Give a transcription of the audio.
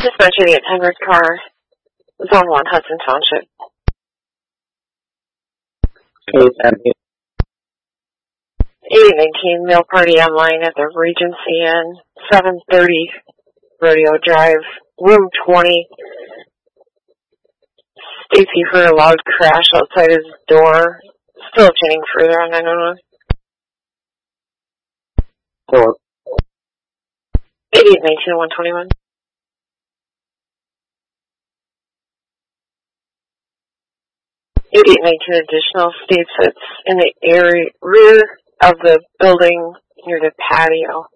Dispatch 8800 car, Zone 1, Hudson Township. 8819, mail party online at the Regency Inn, 730 Rodeo Drive, room 20. States he heard a loud crash outside his door. Still obtaining further on 911. 8819, 121. 8819 additional states it's in the area rear of the building near the patio.